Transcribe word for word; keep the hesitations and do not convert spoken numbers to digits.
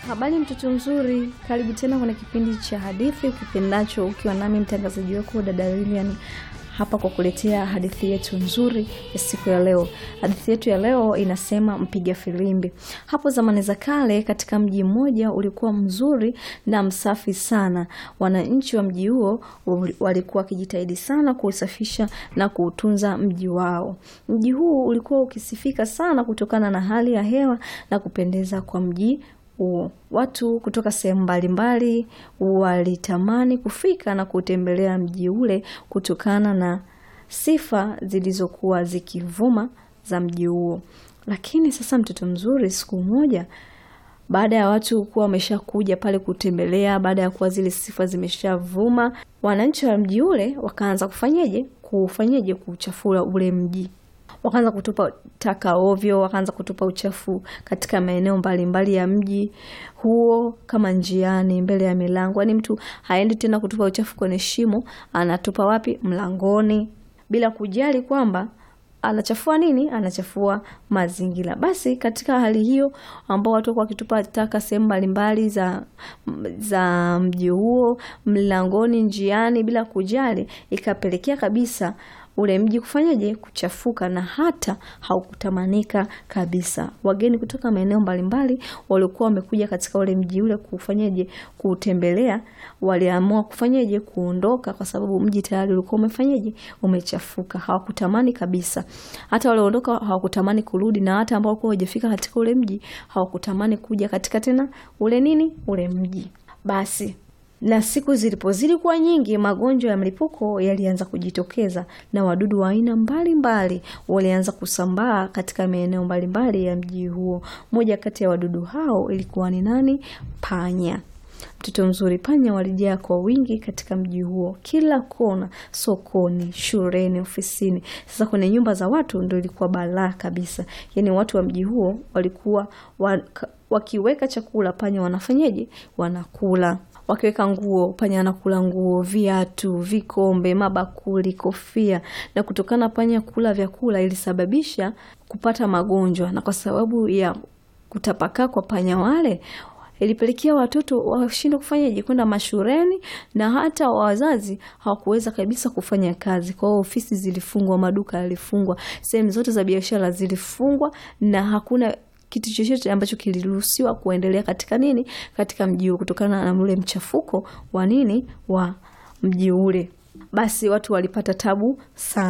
Habari mtoto mzuri, karibu tena kwenye kipindi cha hadithi ukipendacho, ukiwa nami mtangazaji wako dada Lilian hapa kwa kuletea hadithi yetu nzuri ya siku ya leo. Hadithi yetu ya leo inasema mpiga filimbi. Hapo zamani za kale katika mji mmoja ulikuwa mzuri na msafi sana. Wananchi wa mji huo walikuwa wakijitahidi sana kuusafisha na kuutunza mji wao. Mji huu ulikuwa ukisifika sana kutokana na hali ya hewa na kupendeza kwa mji huo. Watu kutoka sehemu mbalimbali walitamani kufika na kutembelea mji ule kutokana na sifa zilizokuwa zikivuma za mji huo. Lakini sasa mtoto mzuri, siku moja baada ya watu kuwa wameshakuja pale kutembelea, baada ya kuwa zile sifa zimeshavuma, wananchi wa mji ule wakaanza kufanyaje? Kufanyaje kuchafua ule mji. Wakaanza kutupa taka ovyo, wakaanza kutupa uchafu katika maeneo mbalimbali ya mji huo, kama njiani, mbele ya milango. Yaani mtu haendi tena kutupa uchafu kwenye shimo, anatupa wapi? Mlangoni, bila kujali kwamba anachafua nini? Anachafua mazingira. Basi katika hali hiyo ambao watu walikuwa wakitupa taka sehemu mbalimbali za za mji huo, mlangoni, njiani, bila kujali, ikapelekea kabisa ule mji kufanyaje? Kuchafuka, na hata haukutamanika kabisa. Wageni kutoka maeneo mbalimbali walikuwa wamekuja katika ule mji ule kufanyaje? Kutembelea, waliamua kufanyaje? Kuondoka, kwa sababu mji tayari ulikuwa umefanyaje? Umechafuka. Hawakutamani kabisa. Hata wale ondoka hawakutamani kurudi, na hata ambao walikuwa hawajafika katika ule mji hawakutamani kuja katika tena ule nini? Ule mji. Basi na siku zilipozidi kuwa nyingi, magonjwa ya mlipuko yalianza kujitokeza na wadudu wa aina mbalimbali walianza kusambaa katika maeneo mbalimbali ya mji huo. Moja kati ya wadudu hao ilikuwa ni nani? Panya. Mtoto mzuri, panya walijaa kwa wingi katika mji huo. Kila kona, sokoni, shuleni, ofisini. Sasa kwenye nyumba za watu ndio ilikuwa balaa kabisa. Yaani watu wa mji huo walikuwa wa, wakiweka chakula, panya wanafanyaje? Wanakula. Wakiweka nguo, panya anakula nguo, viatu, vikombe, mabakuli, kofia. Na kutokana panya kula vyakula ilisababisha kupata magonjwa, na kwa sababu ya kutapakaa kwa panya wale ilipelekea watoto washindwe kufanyaje? Kwenda mashuleni, na hata wazazi hawakuweza kabisa kufanya kazi. Kwa hiyo ofisi zilifungwa, maduka yalifungwa, sehemu zote za biashara zilifungwa, na hakuna kitu chochote ambacho kiliruhusiwa kuendelea katika nini? Katika mji huo, kutokana na ule mchafuko wa nini? Wa mji ule. Basi watu walipata tabu sana.